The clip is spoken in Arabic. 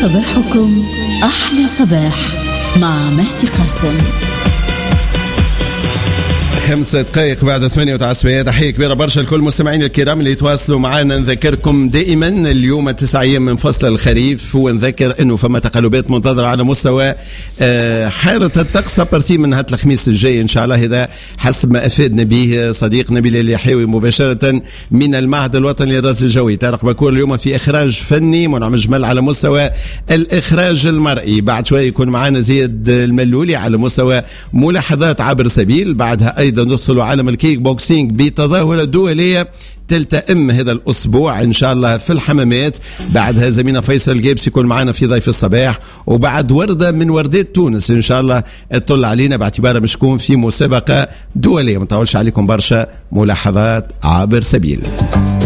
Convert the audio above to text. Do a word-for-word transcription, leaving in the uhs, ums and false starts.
صباحكم أحلى صباح مع مهدي قاسم. خمسة دقائق بعد ثمانية وتسعين. تحية كبيرة برشا لكل المستمعين الكرام اللي يتواصلوا معنا. نذكركم دائما اليوم تسعة أيام من فصل الخريف، ونذكر انه فما تقلبات منتظرة على مستوى حارة الطقس برتي من هات الخميس الجاي ان شاء الله، هذا حسب ما افادنا به صديق نبيل الليحاوي مباشرة من المعهد الوطني للرصد الجوي. طارق بكور اليوم في اخراج فني منعم جمل على مستوى الاخراج المرئي. بعد شوي يكون معنا زياد الملولي على مستوى ملاحظات عبر سبيل. بعدها ايضا ندخلوا عالم الكيك بوكسينج بتظاهرة دولية تلتئم هذا الأسبوع إن شاء الله في الحمامات. بعدها زميلنا فيصل الجابس يكون معنا في ضيف الصباح، وبعد وردة من وردات تونس إن شاء الله تطل علينا باعتبارها مش تكون في مسابقة دولية. ما نطولش عليكم برشا، ملاحظات عبر سبيل.